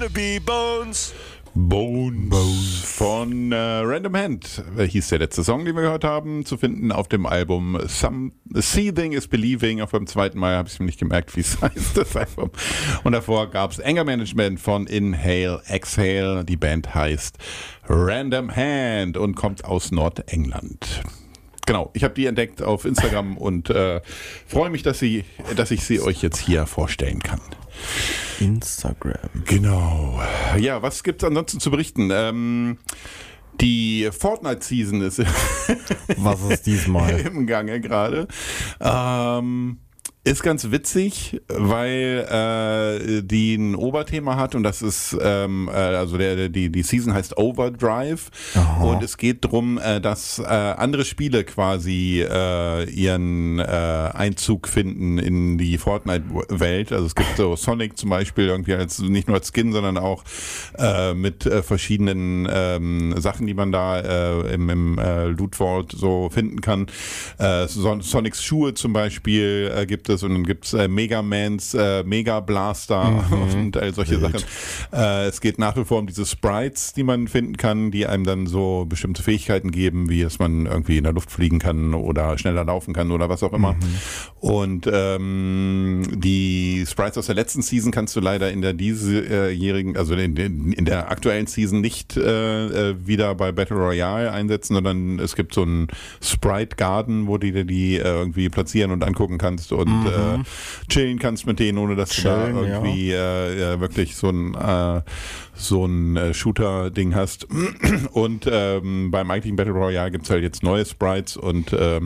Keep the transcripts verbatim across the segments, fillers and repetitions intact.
Wannabe Bones. Bones, Bones. von äh, Random Hand äh, hieß der letzte Song, den wir gehört haben, zu finden auf dem Album Some Seething is Believing. Auch beim zweiten Mal habe ich mir nicht gemerkt, wie es heißt, das Album. Und davor gab es Anger Management von Inhale Exhale. Die Band heißt Random Hand und kommt aus Nordengland. Genau, ich habe die entdeckt auf Instagram und äh, freue mich, dass, sie, dass ich sie euch jetzt hier vorstellen kann. Instagram. Genau. Ja, was gibt's ansonsten zu berichten? Ähm, die Fortnite-Season ist was ist diesmal im Gange gerade. Ähm, ist ganz witzig, weil äh, die ein Oberthema hat und das ist, ähm, äh, also der, die, die Season heißt Overdrive. Aha. Und es geht darum, äh, dass äh, andere Spiele quasi äh, ihren äh, Einzug finden in die Fortnite-Welt. Also es gibt so Sonic zum Beispiel irgendwie als nicht nur als Skin, sondern auch äh, mit äh, verschiedenen ähm, Sachen, die man da äh, im, im äh, Loot Vault so finden kann. Äh, Son- Sonics Schuhe zum Beispiel äh, gibt es. Und dann gibt es äh, Megamans, äh, Mega Blaster mhm. und all solche Wild. Sachen. Äh, es geht nach wie vor um diese Sprites, die man finden kann, die einem dann so bestimmte Fähigkeiten geben, wie dass man irgendwie in der Luft fliegen kann oder schneller laufen kann oder was auch immer. Mhm. Und ähm, die Sprites aus der letzten Season kannst du leider in der diesjährigen, also in, in der aktuellen Season nicht äh, wieder bei Battle Royale einsetzen, sondern es gibt so einen Sprite Garden, wo du dir die äh, irgendwie platzieren und angucken kannst und mhm. äh, chillen kannst mit denen, ohne dass chillen, du da irgendwie ja. äh, wirklich so ein äh, so ein äh, Shooter-Ding hast. Und ähm, beim eigentlichen Battle Royale gibt es halt jetzt neue Sprites und ähm,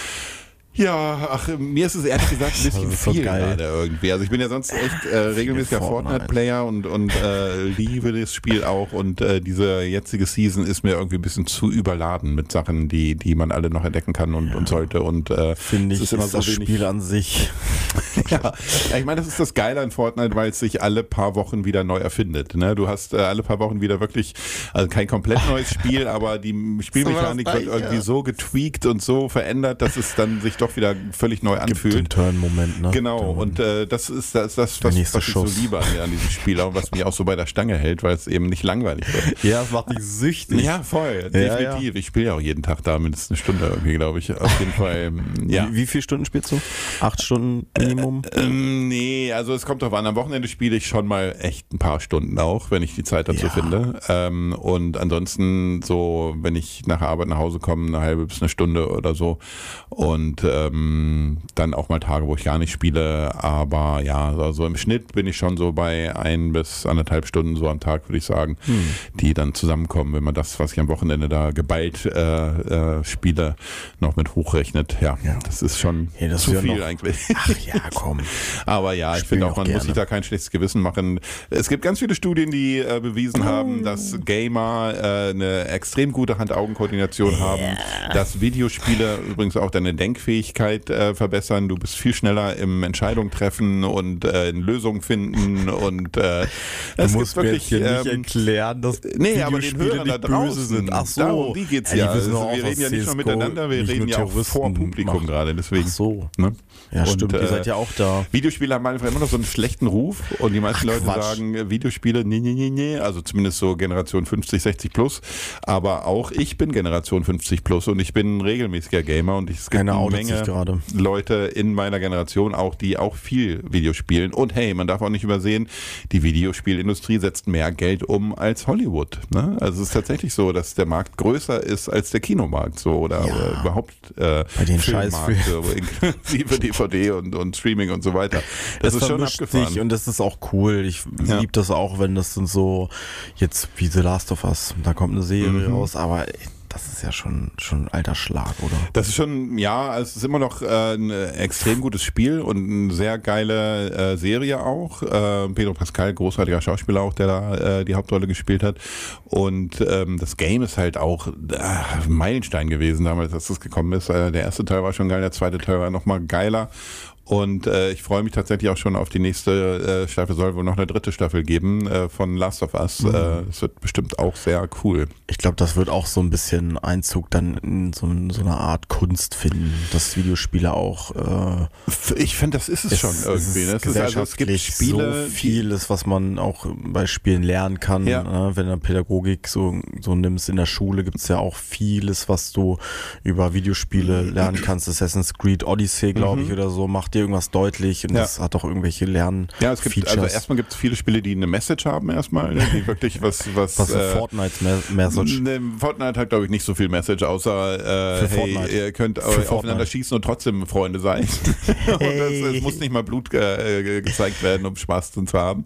ja, ach, mir ist es ehrlich gesagt ein bisschen so viel gerade irgendwie. Also ich bin ja sonst echt äh, regelmäßiger Fortnite-Player und, und äh, liebe das Spiel auch und äh, diese jetzige Season ist mir irgendwie ein bisschen zu überladen mit Sachen, die, die man alle noch entdecken kann und, ja. und sollte. Und äh, finde ich, ist, immer ist so das wenig Spiel an sich. ja, ich meine, das ist das Geile an Fortnite, weil es sich alle paar Wochen wieder neu erfindet. Ne? Du hast äh, alle paar Wochen wieder wirklich, also kein komplett neues Spiel, aber die Spielmechanik wird irgendwie so getweakt und so verändert, dass es dann sich doch wieder völlig neu anfühlt. Gibt den Turn-Moment, ne? Genau, und äh, das ist das, das was, was ich so liebe an, an diesem Spiel und was mich auch so bei der Stange hält, weil es eben nicht langweilig wird. Ja, es macht dich süchtig. Ja, voll, definitiv. Ja, ja. Ich spiele ja auch jeden Tag da mindestens eine Stunde irgendwie, glaube ich. Auf jeden Fall, ja. Wie, wie viele Stunden spielst du? Acht Stunden Minimum? Äh, ähm, nee, also es kommt drauf an. Am Wochenende spiele ich schon mal echt ein paar Stunden auch, wenn ich die Zeit dazu ja. finde. Ähm, und ansonsten so, wenn ich nach der Arbeit nach Hause komme, eine halbe bis eine Stunde oder so. Und ähm, dann auch mal Tage, wo ich gar nicht spiele. Aber ja, also im Schnitt bin ich schon so bei ein bis anderthalb Stunden so am Tag, würde ich sagen, hm. die dann zusammenkommen, wenn man das, was ich am Wochenende da geballt äh, äh, spiele, noch mit hochrechnet. Ja, ja. das ist schon ja, das zu ist ja viel noch, eigentlich. Ach ja, komm. Aber ja, ich finde auch, man gerne. muss sich da kein schlechtes Gewissen machen. Es gibt ganz viele Studien, die äh, bewiesen oh. haben, dass Gamer äh, eine extrem gute Hand-Augen-Koordination yeah. haben, dass Videospiele übrigens auch deine Denkfähigkeit äh, verbessern. Du bist viel schneller im Entscheidung treffen und äh, in Lösungen finden und äh, es du musst gibt wirklich mir jetzt hier ähm, nicht erklären, dass nee, aber den Hörern da draußen sind. Ach so, darum, die geht's ja. ja die also, auch, wir reden ja nicht C S nur miteinander, wir reden ja auch vor Publikum macht. gerade. Deswegen. Ach so. Ne? Ja, und, stimmt. Äh, Ihr seid ja auch da. Videospiele haben einfach immer noch so einen schlechten Ruf und die meisten Ach, Leute Quatsch. sagen Videospiele, nee, nee, nee, nee, also zumindest so Generation fünfzig, sechzig plus, aber auch ich bin Generation fünfzig plus und ich bin ein regelmäßiger Gamer und es gibt Keine eine Menge Leute in meiner Generation auch, die auch viel Videospielen und hey, man darf auch nicht übersehen, die Videospielindustrie setzt mehr Geld um als Hollywood, ne? Also es ist tatsächlich so, dass der Markt größer ist als der Kinomarkt so oder, ja. oder überhaupt äh, bei den Filmmarkt, so, inklusive D V D und, und Streaming und so weiter. Das, das ist schon abgefahren. Sich und das ist auch cool. Ich ja. liebe das auch, wenn das sind so jetzt wie The Last of Us, da kommt eine Serie mhm. raus, aber das ist ja schon, schon ein alter Schlag, oder? Das ist schon, ja, es ist immer noch äh, ein extrem gutes Spiel und eine sehr geile äh, Serie auch. Äh, Pedro Pascal, großartiger Schauspieler auch, der da äh, die Hauptrolle gespielt hat. Und ähm, das Game ist halt auch äh, ein Meilenstein gewesen damals, als das gekommen ist. Äh, der erste Teil war schon geil, der zweite Teil war nochmal geiler. Und äh, ich freue mich tatsächlich auch schon auf die nächste äh, Staffel. Soll wohl noch eine dritte Staffel geben äh, von Last of Us. Mhm. Äh, das wird bestimmt auch sehr cool. Ich glaube, das wird auch so ein bisschen Einzug dann in so, so eine Art Kunst finden, dass Videospiele auch äh, ich finde, das ist es, es schon irgendwie. Es, ne? es, ist also, es gibt Spiele, so vieles, was man auch bei Spielen lernen kann. Ja. Ne? Wenn du Pädagogik so, so nimmst in der Schule, gibt es ja auch vieles, was du über Videospiele lernen kannst. Assassin's Creed Odyssey, glaube ich, mhm. oder so, macht dir irgendwas deutlich und ja. das hat auch irgendwelche Lern. Ja, es gibt Features. Also erstmal gibt es viele Spiele, die eine Message haben erstmal, ne? Die wirklich was was. Was für äh, Fortnite Message? Ne, Fortnite hat glaube ich nicht so viel Message, außer äh, hey, ihr könnt für aufeinander Fortnite. schießen und trotzdem Freunde sein. Hey. und das, es muss nicht mal Blut äh, gezeigt werden, um Spaß zu haben.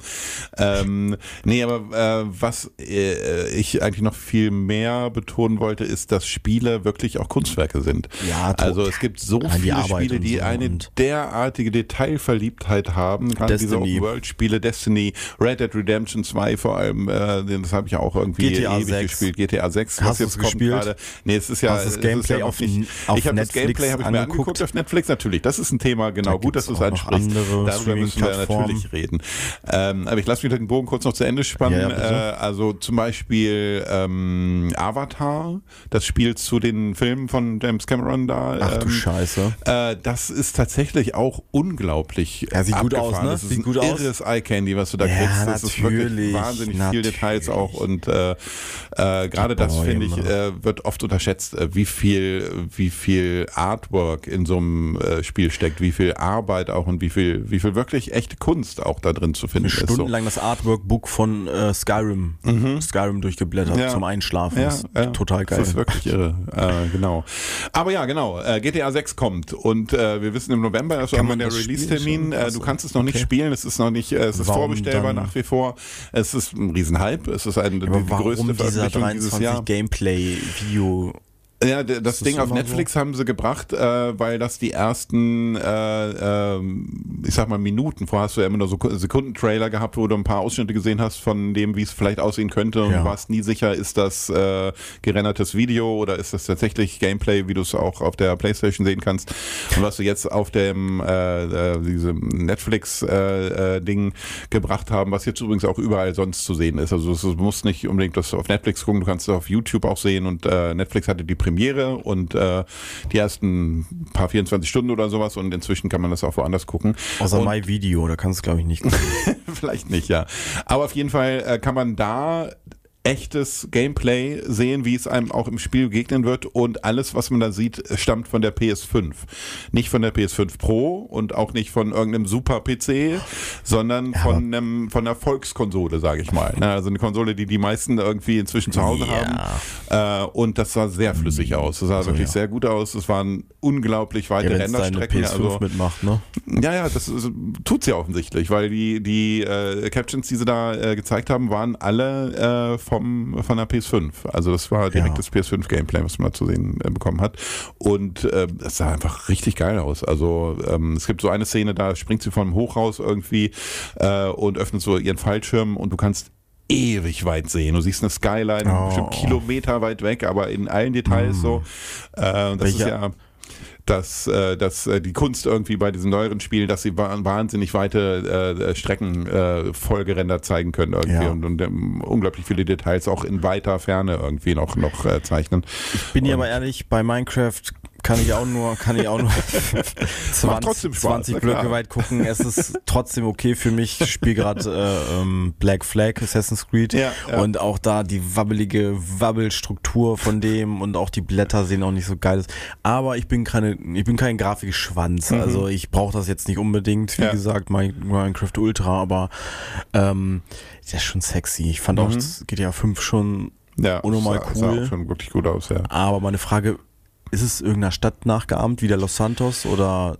Ähm, nee, aber äh, was äh, ich eigentlich noch viel mehr betonen wollte, ist, dass Spiele wirklich auch Kunstwerke sind. Ja, also es gibt so ja, viele die Spiele, die so eine derartige Detailverliebtheit haben. Gerade diese Open-World-Spiele, Destiny, Red Dead Redemption zwei vor allem, äh, das habe ich ja auch irgendwie G T A ewig sechs. gespielt. G T A sechs, Hast was jetzt kommt gerade. Nee, es ist ja Hast das Gameplay ja auf, nicht, auf ich habe das Gameplay habe ich mir angeguckt auf Netflix, natürlich. Das ist ein Thema, genau, da gut, dass du es ansprichst. Darüber müssen wir natürlich reden. Ähm, aber ich lasse mich den Bogen kurz noch zu Ende spannen. Ja, ja, äh, also zum Beispiel ähm, Avatar, das Spiel zu den Filmen von James Cameron da. Ach du ähm, Scheiße. Äh, das ist tatsächlich auch unglaublich ja, sieht abgefahren. gut aus, ne? Das ist sieht ein gut irres Eye-Candy, was du da ja, kriegst. Das ist wirklich wahnsinnig viel Details auch und äh, äh, gerade das, finde ich, äh, wird oft unterschätzt, äh, wie viel, wie viel Artwork in so einem äh, Spiel steckt, wie viel Arbeit auch und wie viel, wie viel wirklich echte Kunst auch da drin zu finden ist. Stundenlang so. Das Artwork-Book von äh, Skyrim, mhm. Skyrim durchgeblättert ja. zum Einschlafen. Ja, das ist ja. total geil. Das ist wirklich irre. äh, genau. Aber ja, genau. Äh, G T A sechs kommt und äh, wir wissen im November ist irgendwann der Release-Termin. Äh, du kannst es noch nicht okay. spielen. Es ist noch nicht, äh, es ist warum vorbestellbar dann? Nach wie vor. Es ist ein Riesenhype. Es ist ein, ja, die größte Veröffentlichung dieses Jahr. Gameplay-Video. Ja, das, das Ding auf Netflix so? haben sie gebracht, äh, weil das die ersten, äh, äh, ich sag mal, Minuten, vorher hast du ja immer nur so Sekundentrailer gehabt, wo du ein paar Ausschnitte gesehen hast von dem, wie es vielleicht aussehen könnte und ja. du warst nie sicher, ist das äh, gerendertes Video oder ist das tatsächlich Gameplay, wie du es auch auf der PlayStation sehen kannst. Und was sie jetzt auf dem äh, äh, diesem Netflix-Ding äh, äh, gebracht haben, was jetzt übrigens auch überall sonst zu sehen ist. Also du musst nicht unbedingt das auf Netflix gucken, du kannst es auf YouTube auch sehen und äh, Netflix hatte die Premiere und äh, die ersten paar vierundzwanzig Stunden oder sowas und inzwischen kann man das auch woanders gucken. Außer My Video, da kannst du glaube ich nicht gucken. Vielleicht nicht, ja. Aber auf jeden Fall äh, kann man da echtes Gameplay sehen, wie es einem auch im Spiel begegnen wird und alles, was man da sieht, stammt von der P S fünf. Nicht von der P S fünf Pro und auch nicht von irgendeinem Super-P C, sondern ja, von einem, von einer Volkskonsole, sage ich mal. Also eine Konsole, die die meisten irgendwie inzwischen zu Hause ja. haben. Und das sah sehr flüssig aus. Das sah also, wirklich ja. sehr gut aus. Es waren unglaublich weite ja, Renderstrecken. P S fünf also, mitmacht, ne? Ja, ja, das ist, tut sie ja offensichtlich, weil die, die äh, Captions, die sie da äh, gezeigt haben, waren alle äh, vom, von der P S fünf. Also das war direkt ja. das P S fünf Gameplay, was man da zu sehen äh, bekommen hat. Und äh, das sah einfach richtig geil aus. Also ähm, es gibt so eine Szene, da springt sie von einem Hochhaus irgendwie äh, und öffnet so ihren Fallschirm und du kannst ewig weit sehen. Du siehst eine Skyline, oh. bestimmt Kilometer weit weg, aber in allen Details mm. so. Äh, das Welche? ist ja dass, äh, dass äh, die Kunst irgendwie bei diesen neueren Spielen, dass sie wa- wahnsinnig weite äh, Strecken äh, voll gerendert zeigen können irgendwie ja. und, und ähm, unglaublich viele Details auch in weiter Ferne irgendwie noch, noch äh, zeichnen. Ich bin hier aber ehrlich, bei Minecraft kann ich auch nur, kann ich auch nur zwanzig, zwanzig Blöcke weit gucken. Es ist trotzdem okay für mich. Ich spiele gerade äh, ähm, Black Flag, Assassin's Creed ja, ja. und auch da die wabbelige Wabbelstruktur von dem und auch die Blätter sehen auch nicht so geil aus. Aber ich bin keine, ich bin kein Grafikschwanz. Mhm. Also ich brauche das jetzt nicht unbedingt. Wie ja. gesagt, Minecraft Ultra, aber ähm, das ist schon sexy. Ich fand mhm. auch das G T A fünf schon ja, unnormal sah, cool. Sah auch schon wirklich gut aus, ja. Aber meine Frage, ist es irgendeiner Stadt nachgeahmt, wie der Los Santos oder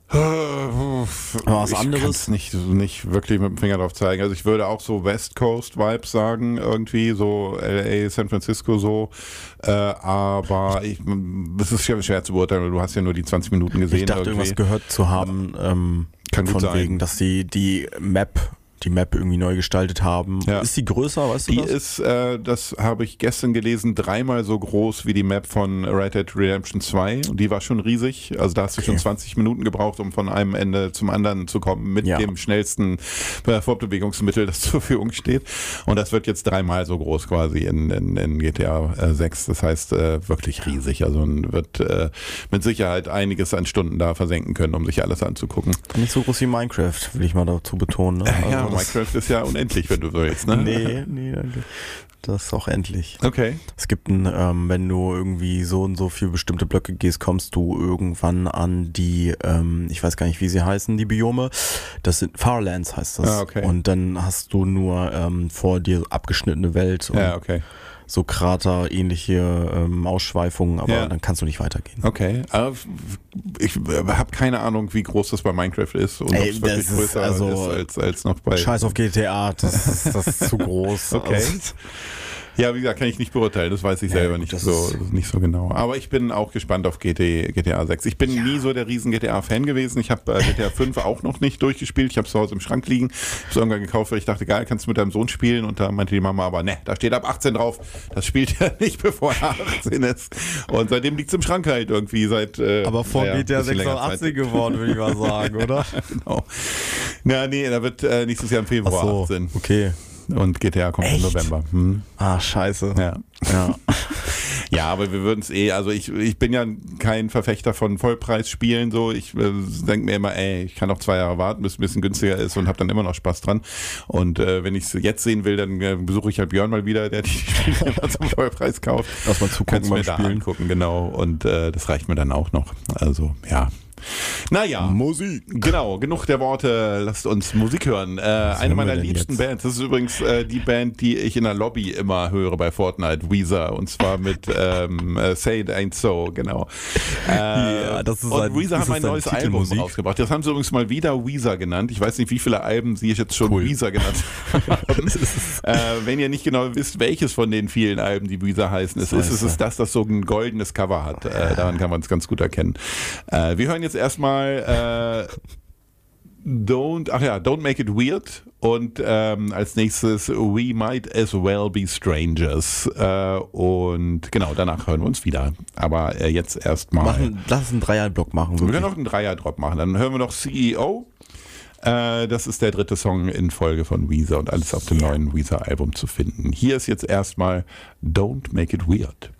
was ich anderes? Ich kann es nicht, nicht wirklich mit dem Finger drauf zeigen. Also ich würde auch so West Coast Vibes sagen, irgendwie so L A, San Francisco so. Äh, aber ich, es ist schwer, schwer zu beurteilen, weil du hast ja nur die zwanzig Minuten gesehen. Ich dachte, irgendwie. irgendwas gehört zu haben, ähm, kann gut von sein. wegen, dass die die Map die Map irgendwie neu gestaltet haben. Ja. Ist die größer, weißt du Die das? ist, äh, das habe ich gestern gelesen, dreimal so groß wie die Map von Red Dead Redemption zwei und die war schon riesig. Also da hast du Okay. schon zwanzig Minuten gebraucht, um von einem Ende zum anderen zu kommen mit Ja. dem schnellsten äh, Fortbewegungsmittel, das zur Verfügung steht. Und das wird jetzt dreimal so groß quasi in, in, in G T A äh, sechs. Das heißt äh, wirklich riesig. Also man wird äh, mit Sicherheit einiges an Stunden da versenken können, um sich alles anzugucken. Nicht so groß wie Minecraft, will ich mal dazu betonen. Ne? Ja, Also das- Minecraft ist ja unendlich, wenn du willst. Ne? Nee, nee, danke. Das ist auch endlich. Okay. Es gibt ein, ähm, wenn du irgendwie so und so für bestimmte Blöcke gehst, kommst du irgendwann an die, ähm, ich weiß gar nicht, wie sie heißen, die Biome. Das sind Farlands heißt das. Ah, okay. Und dann hast du nur ähm, vor dir abgeschnittene Welt und Ja, okay. so Krater-ähnliche ähm, Ausschweifungen, aber Ja. dann kannst du nicht weitergehen. Okay, aber ich habe keine Ahnung, wie groß das bei Minecraft ist und ob Ey, es wirklich das ist größer also- ist als, als noch bei... Scheiß auf G T A, das ist, das ist zu groß. Okay. Also, Ja, wie gesagt, kann ich nicht beurteilen, das weiß ich Ja, selber gut, nicht das so, ist- nicht so genau. Aber ich bin auch gespannt auf G T, G T A sechs. Ich bin nie so der riesen G T A-Fan gewesen. Ich habe äh, G T A fünf auch noch nicht durchgespielt. Ich habe es zu Hause im Schrank liegen. Ich habe es irgendwann gekauft, weil ich dachte, geil, kannst du mit deinem Sohn spielen? Und da meinte die Mama, aber ne, da steht ab achtzehn drauf. Das spielt er nicht, bevor er achtzehn ist. Und seitdem liegt es im Schrank halt irgendwie seit... Äh, aber vor naja, G T A bisschen sechs länger auch Zeit. achtzehn geworden, würde ich mal sagen, oder? Genau. Na, nee, da wird äh, nächstes Jahr im Februar Ach so, achtzehn. okay. Und G T A kommt Echt? im November. Hm. Ah, scheiße. Ja. Ja. Ja, aber wir würden es eh, also ich, ich bin ja kein Verfechter von Vollpreisspielen, so. Ich äh, denke mir immer, ey, ich kann noch zwei Jahre warten, bis es ein bisschen günstiger ist und habe dann immer noch Spaß dran. Und äh, wenn ich es jetzt sehen will, dann äh, besuche ich halt Björn mal wieder, der die Spiele immer zum Vollpreis kauft. Lass mal zugucken Kannst beim mir da Spielen. angucken, genau. Und äh, das reicht mir dann auch noch. Also, ja. Naja, Musik. genau, genug der Worte, lasst uns Musik hören. Äh, eine hören meiner wir denn liebsten jetzt? Bands, das ist übrigens äh, die Band, die ich in der Lobby immer höre bei Fortnite, Weezer, und zwar mit ähm, äh, Say It Ain't So, genau. Äh, Ja, das ist und ein- Weezer das hat mein ist ein neues Album Titelmusik. rausgebracht. Das haben sie übrigens mal wieder Weezer genannt. Ich weiß nicht, wie viele Alben sie jetzt schon Cool. Weezer genannt haben. äh, wenn ihr nicht genau wisst, welches von den vielen Alben die Weezer heißen, es ist, es ist das, das so ein goldenes Cover hat. Äh, daran kann man es ganz gut erkennen. Äh, wir hören jetzt erstmal äh, Don't, ach ja, Don't Make It Weird und ähm, als nächstes We Might As Well Be Strangers äh, und genau, danach hören wir uns wieder. Aber äh, jetzt erstmal. Machen, lass uns einen Dreierblock machen. Wir Wirklich. können noch einen Dreier-Drop machen. Dann hören wir noch C E O. Äh, das ist der dritte Song in Folge von Weezer und alles auf dem neuen Weezer-Album zu finden. Hier ist jetzt erstmal Don't Make It Weird.